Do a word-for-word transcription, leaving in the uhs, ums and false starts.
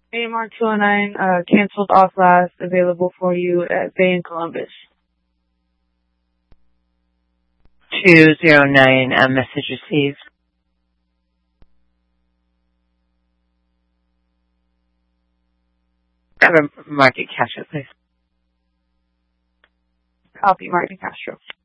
A M R two oh nine, uh, canceled off last, available for you at Bay in Columbus. two oh nine, uh, message received. Have a Market Castro, please. Copy, Martin Castro.